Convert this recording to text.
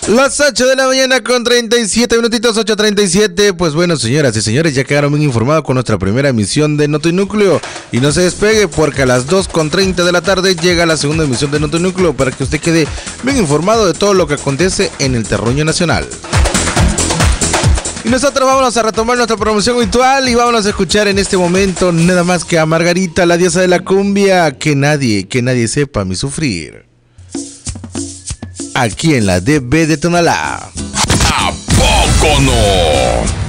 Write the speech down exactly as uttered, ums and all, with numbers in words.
Las ocho de la mañana con treinta y siete minutitos, ocho treinta y siete. Pues bueno, señoras y señores, ya quedaron bien informados con nuestra primera emisión de Notinúcleo. Y no se despegue porque a las dos con treinta de la tarde llega la segunda emisión de Notinúcleo para que usted quede bien informado de todo lo que acontece en el terruño nacional. Y nosotros vámonos a retomar nuestra promoción habitual y vámonos a escuchar en este momento nada más que a Margarita, la diosa de la cumbia. Que nadie, que nadie sepa mi sufrir. Aquí en la D B de Tonalá. ¿A poco no?